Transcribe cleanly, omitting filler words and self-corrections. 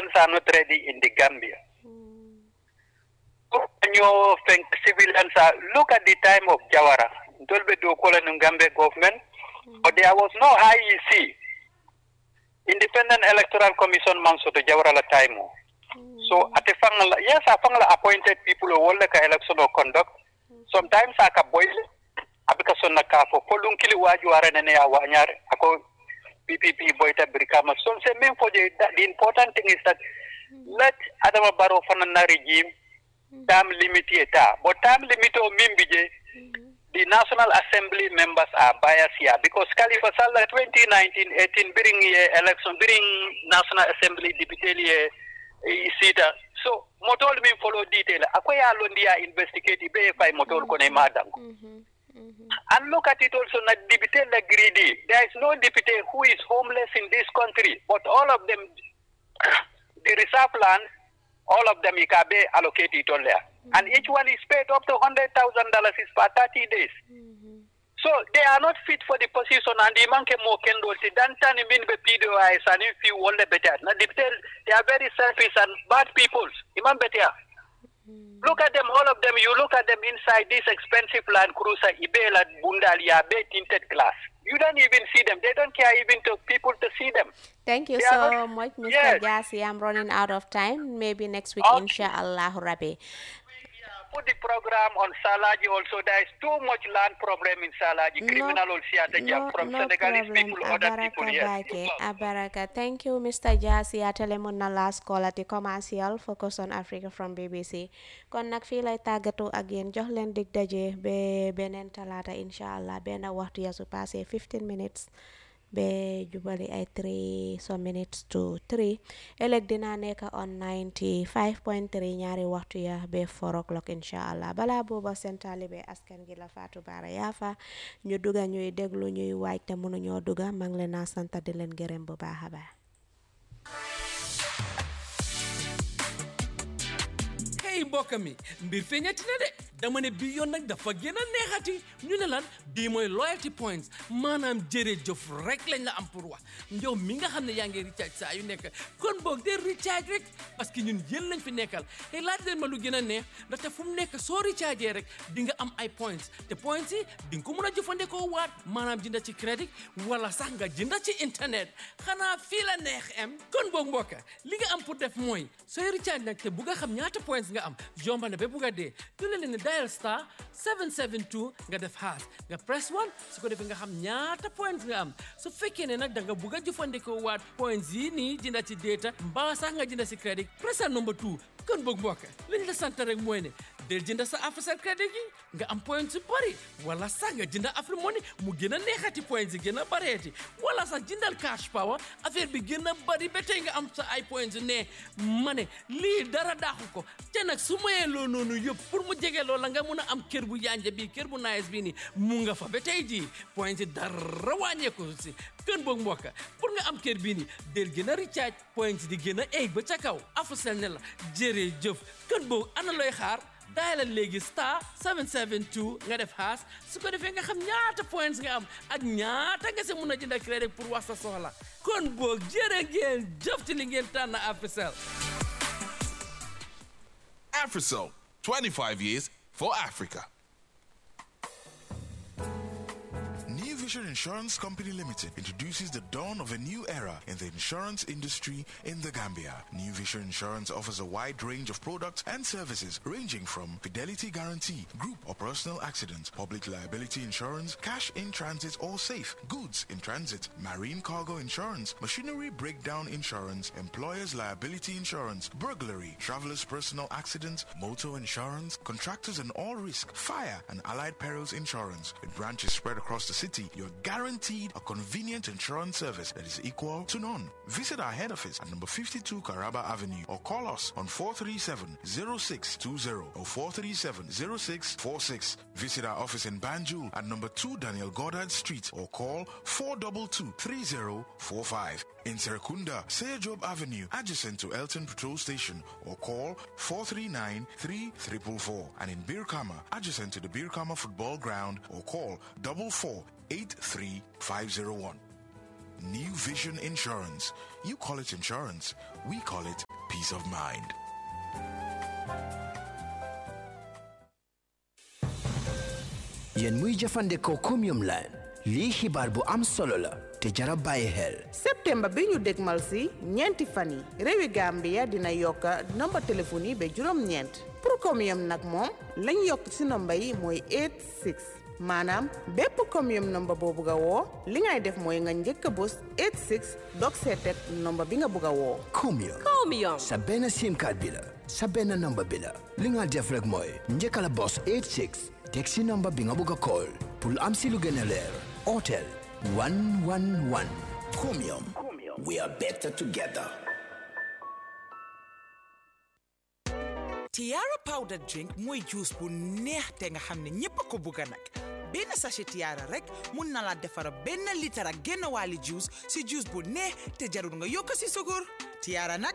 civilians are not ready in the Gambia. You think civilians are, look at the time of Jawara. Dolbe do Kolon Gambia government, but there was no IEC, Independent Electoral Commission Manso to Jawara la time. So at the fangala, yes, I fangala appointed people who will like election or conduct. Sometimes I can boil because on the car for Polunkili Waju are an Wanyar, ako PPP Boita Brikama. So for the important thing is that let Adama Barrow Fanana regime time limit eta. But time limit o Mimbije, the National Assembly members are biased here because Khalifa Sallah 2019-18 during election, during National Assembly deputy seater. So motol min follow detail. Akoya londia investigate be if I motol kone madam. And look at it also, not deputy la greedy. There is no deputy who is homeless in this country, but all of them, the reserve land, all of them ikabe allocated on there. And each one is paid up to $100,000 is per 30 days. So they are not fit for the position and the manke mo kendo ti dantan min be PDOIs and if you want better. Now they are very selfish and bad people. Imam better. Look at them, all of them. You look at them inside this expensive Land Cruiser, Ibela, Bundalia, tinted glass. You don't even see them. They don't care even to people to see them. Thank you so much, Mr. Jassi. I'm running out of time. Maybe next week, inshallah, Rabbi. Put the program on Salaji also. There is too much land problem in Salaji. Criminal also from Senegalese people, other people. Yes. Abaraka. Thank you, Mr. Jassi. Atelemon na last call at the commercial Focus on Africa from BBC. Kon nak fi lay tagato again jox len dig daje be benen talata inshallah ben waxtu ya su passé 15 minutes be jubali ay 3 so minutes to 3 elek dina neka on 95.3 ñaari waxtu ya be 4 o'clock inshallah bala boba sen talibé askan gi la Fatou Bara Yafa ñu duga ñuy déglu ñuy waaj te mënu ñoo duga mang leen na santa di leen gërëm bu baaxa baax. Hey mbokk mi mbir feeñati na de dama ne bii yoon nag dafa gën a neexati ñu ne lan bii mooy loyalty points maanaam jërëjëf rek lañ la am pour wax yow mi nga xam ne yaa ngi recharge saa yu nekk kon boog de recharge rek parce que ñun yéen lañ fi nekkal te laaj leen ma lu gën a neex ndaxte fu mu nekk soo recharge rek di nga am ay points te points yi di nga ko mën a jëfandikoo waat maanaam jënda ci crédit wala sax nga jënda ci internet xanaa fii la neex am kon boog mbokk li nga am pour def mooy sooy recharge nag te bu nga xam ñaata points nga am yomba na ba bugg a dee du leen ne dial star 772 nga def hash nga press 1 su ko defee nga xam ñaata points nga am su fekkee ne nag da nga bugg a jëfandikoo waat points yi nii jënda ci data mbaa sax nga jënda ci crédit pressal number 2 kon boog mbokk liñ la sant rek mooy ne del jënda sa Africell crédit gi nga am points yu bari wala sax nga jënda Afrimoney mu gën a neexati points yi gën a bareeti wala sax jëndal cash power affaire bi gën a bari ba tey nga am sa ay points ne ma ne lii dara daaxu ko te nag su mayee loo noonu yëpp pour mu jege loola nga mun a am kër bu yanja bi kër bu nice bi ni mu nga fa ba tey ji points yi dara wàññeeku si kën boog mbokk pour nga am kër bii ni del gën a recharge points di gën a egg ba ca kaw Africell ne la jërëjëf kën boog ana looy xaar dial léegi star 772 nga def hash su ko defee nga xam ñaata points nga am ak ñaata nga si mun a jënd crédit pour wax sa soxla kon boog jërë ngeen jëf ci li ngeen tànn Africell. Africell, 25 years for Africa. New Vision Insurance Company Limited introduces the dawn of a new era in the insurance industry in the Gambia. New Vision Insurance offers a wide range of products and services ranging from fidelity guarantee, group or personal accident, public liability insurance, cash in transit or safe, goods in transit, marine cargo insurance, machinery breakdown insurance, employer's liability insurance, burglary, traveler's personal accident, motor insurance, contractors and all risk, fire and allied perils insurance. With branches spread across the city, you're guaranteed a convenient insurance service that is equal to none. Visit our head office at number 52 Caraba Avenue or call us on 437-0620 or 437-0646. Visit our office in Banjul at number 2 Daniel Goddard Street or call 422-3045. In Serekunda, Seyajob Avenue, adjacent to Elton Patrol Station or call 439-3444. And in Birkama, adjacent to the Birkama Football Ground or call 4483501. New Vision Insurance. You call it insurance, we call it peace of mind. Yen muy jëfandikoo Chromium Line lii xibaar bu am solo la te jara bàyyi xel. septembre bi ñu dégmal si ñeenti fan yi réewi Gambia dina yokka nomba téléphone yi ba juróom-ñeent pour Chromium nag moom lañ yokk si nomba yi mooy 86 maanaam bépp Chromium nomba boo bugg a woo li ngay def mooy nga njëkk a bës 86 dog seetet nomba bi nga bugg a woo. Chromium sa benn sim card bi la sa benn nomba bi la li nga def rek mooy njëkk la bës 86 teg si nomba bi nga bugg a call pour am si lu gën a leer Hotel 111. Chromium. We are better together. Tiara powder drink mooy juice bu neex te nga xam ne ñépp ko bugga nag benn sachet Tiara rek mun na la defara benn litre ak genn wàlli juice si juice bu neex te jarul nga yokk si sukur Tiara nag